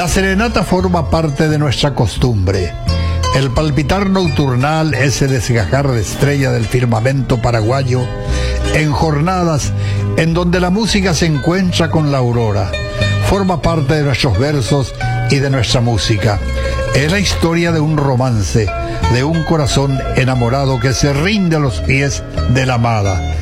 La serenata forma parte de nuestra costumbre. El palpitar nocturnal, ese desgajar de estrella del firmamento paraguayo, en jornadas en donde la música se encuentra con la aurora, forma parte de nuestros versos y de nuestra música. Es la historia de un romance, de un corazón enamorado que se rinde a los pies de la amada.